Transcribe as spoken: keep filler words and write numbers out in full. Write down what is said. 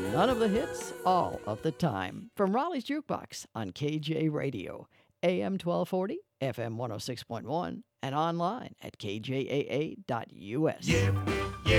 None of the hits, all of the time. From Raleigh's Jukebox on K J Radio, A M twelve forty, F M one oh six point one, and online at k j a a dot u s. Yeah, yeah.